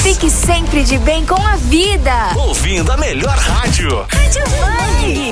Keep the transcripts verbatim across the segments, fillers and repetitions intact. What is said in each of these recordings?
Fique sempre de bem com a vida. Ouvindo a melhor rádio. Rádio Bang.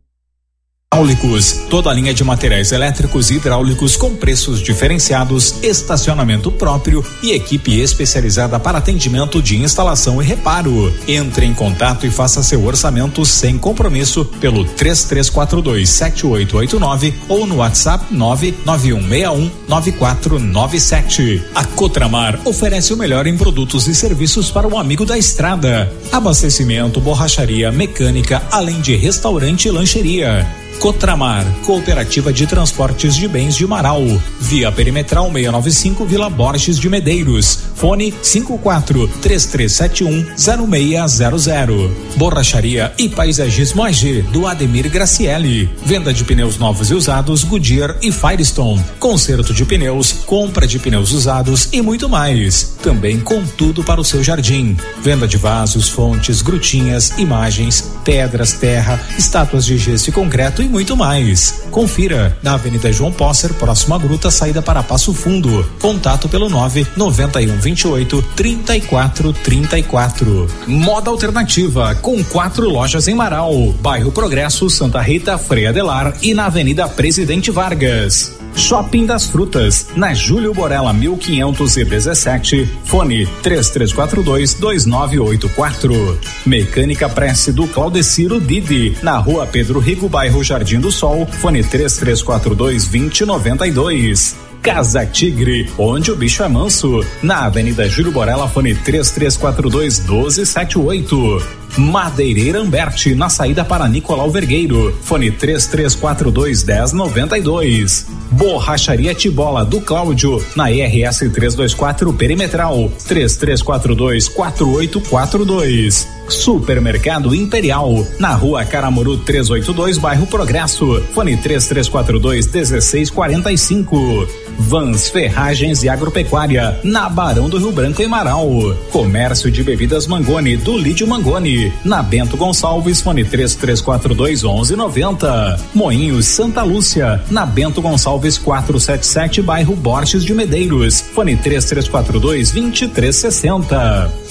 Hidráulicos, toda a linha de materiais elétricos e hidráulicos com preços diferenciados, estacionamento próprio e equipe especializada para atendimento de instalação e reparo. Entre em contato e faça seu orçamento sem compromisso pelo três três quatro dois sete oito oito nove ou no WhatsApp nove nove um seis um nove quatro nove sete. A Cotramar oferece o melhor em produtos e serviços para o amigo da estrada. Abastecimento, borracharia, mecânica, além de restaurante e lancheria. Cotramar, Cooperativa de Transportes de Bens de Marau, via Perimetral seiscentos e noventa e cinco, Vila Borges de Medeiros, fone cinco quatro três três sete um zero seis zero zero. Borracharia e Paisagismo A G, do Ademir Graciele, venda de pneus novos e usados Goodyear e Firestone, conserto de pneus, compra de pneus usados e muito mais, também com tudo para o seu jardim, venda de vasos, fontes, grutinhas, imagens, pedras, terra, estátuas de gesso e concreto e muito mais. Confira na Avenida João Posser, próximo à Gruta, saída para Passo Fundo. Contato pelo nove nove um vinte e oito trinta e quatro trinta e quatro. Moda Alternativa, com quatro lojas em Marau, bairro Progresso, Santa Rita, Frei Adelar e na Avenida Presidente Vargas. Shopping das Frutas, na Júlio Borella mil quinhentos e dezessete, fone três três quatro dois dois nove oito quatro. Mecânica Prece do Claudeciro Didi, na Rua Pedro Rigo, bairro Jardim do Sol, fone três três quatro dois vinte noventa e dois. Casa Tigre, onde o bicho é manso, na Avenida Júlio Borella, fone três três quatro dois doze setenta e oito. Madeireira Amberti, na saída para Nicolau Vergueiro, fone três três quatro dois dez noventa e dois. Borracharia Tibola do Cláudio, na R S trezentos e vinte e quatro Perimetral, três três quatro dois quatro oito quatro dois. Supermercado Imperial, na Rua Caramuru trezentos e oitenta e dois, bairro Progresso, fone três três quatro dois dezesseis quarenta e cinco. Vans Ferragens e Agropecuária, na Barão do Rio Branco, em Marau. Comércio de bebidas Mangoni, do Lídio Mangoni, na Bento Gonçalves, fone três três quatro dois onze noventa. Moinhos Santa Lúcia, na Bento Gonçalves quatrocentos e setenta e sete, bairro Borges de Medeiros, fone três três quatro dois vinte e três sessenta.